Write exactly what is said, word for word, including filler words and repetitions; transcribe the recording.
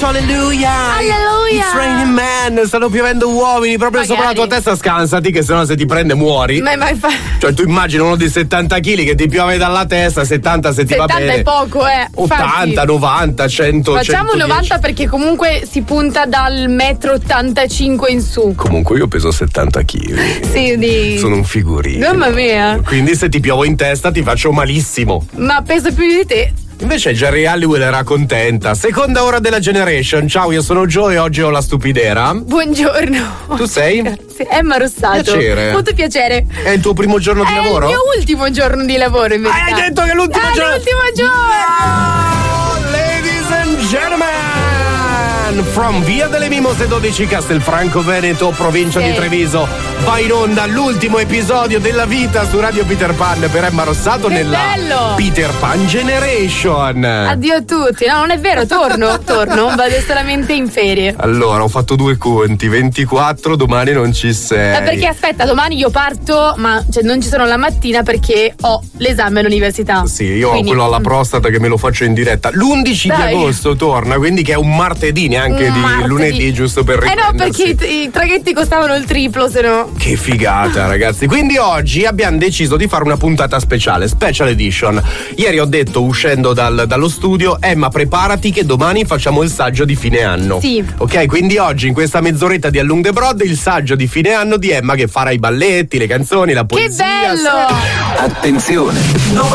detto alleluia. Alleluia. It's raining men, stanno piovendo uomini proprio Magari. sopra la tua testa. Scansati che sennò se ti prende muori. Ma, ma fa... Cioè tu immagini uno di settanta chili che ti piove dalla testa, settanta se ti va settanta bene. è poco, eh. ottanta, Infatti, novanta, cento. facciamo centodieci. novanta perché comunque si punta dal metro ottantacinque in su. Comunque io peso settanta chili. Sì, di... Sono un figurino. Mamma mia. Quindi se ti piovo in testa ti faccio malissimo. Ma peso più di te. Invece Jerry Halliwell era contenta. Seconda ora della Generation. Ciao, io sono Joe e oggi ho la stupidera. Buongiorno. Tu sei? Grazie. Emma Rossato. Piacere. Molto piacere. È il tuo primo giorno di È lavoro? il mio ultimo giorno di lavoro in verità. Ah, hai detto che è l'ultimo È giorno. l'ultimo giorno. Oh, ladies and gentlemen, from Via delle Mimose dodici, Castelfranco Veneto, provincia Sì. di Treviso, va in onda l'ultimo episodio della vita su Radio Peter Pan per Emma Rossato Che nella bello. Peter Pan Generation. Addio a tutti. No, non è vero, torno, torno, vado solamente in ferie. Allora, ho fatto due conti, ventiquattro, domani non ci sei. Eh, perché aspetta, domani io parto, ma cioè, non ci sono la mattina perché ho l'esame all'università. Sì, io Quindi, ho quello alla prostata che me lo faccio in diretta. L'undici di Dai. agosto torna, quindi che è un martedì, neanche un di martedì. lunedì, giusto per Eh no, riprendersi. perché i, i traghetti costavano il triplo, se no. Che figata, ragazzi. Quindi oggi abbiamo deciso di fare una puntata speciale, special edition. Ieri ho detto, uscendo dal- dallo studio, Emma, preparati che domani facciamo il saggio di fine anno. Sì. Ok, quindi oggi in questa mezz'oretta di Allung the Broad il saggio di fine anno di Emma che farà i balletti, le canzoni, la Che poesia. bello! Attenzione!